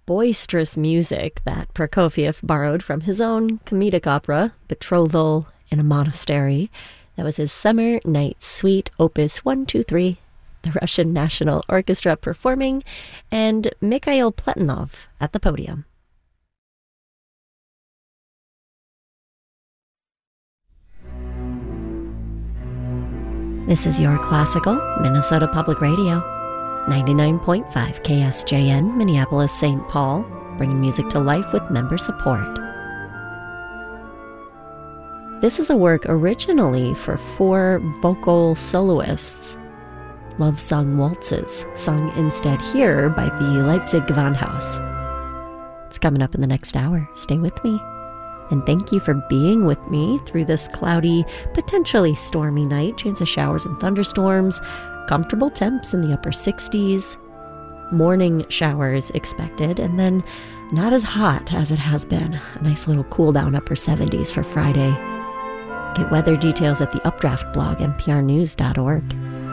boisterous music that Prokofiev borrowed from his own comedic opera, Betrothal in a Monastery. That was his Summer Night Suite, Opus 123, the Russian National Orchestra performing, and Mikhail Pletinov at the podium. This is Your Classical, Minnesota Public Radio, 99.5 KSJN, Minneapolis, St. Paul, bringing music to life with member support. This is a work originally for 4 vocal soloists, love sung waltzes, sung instead here by the Leipzig Gewandhaus. It's coming up in the next hour. Stay with me. And thank you for being with me through this cloudy, potentially stormy night. Chance of showers and thunderstorms, comfortable temps in the upper 60s, morning showers expected, and then not as hot as it has been. A nice little cool down, upper 70s for Friday. Get weather details at the Updraft blog, nprnews.org.